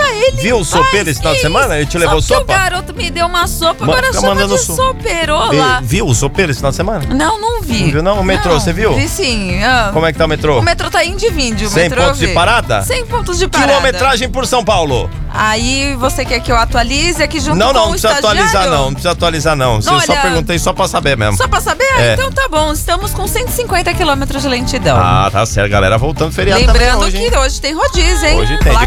ele. Viu o sopeiro esse final de semana? Ele te levou Só porque sopa? o garoto me deu uma sopa, agora Fica chama mandando de soperola. Viu o sopeiro esse final de semana? Não vi. Não viu não? O metrô, você viu? Vi sim. Como é que tá o metrô? O metrô tá indo e vindo. 100 pontos de parada? 100 pontos de parada. Quilometragem por São Paulo. Aí você quer que eu atualize aqui junto com o precisa estagiário? não precisa atualizar não. Eu só Olha, perguntei só pra saber mesmo. Só pra saber? Então tá bom, estamos com 150 quilômetros de lentidão. Ah, tá certo, galera voltando feriado Lembrando também hoje, que hoje tem rodízio, hein? Hoje tem. Placa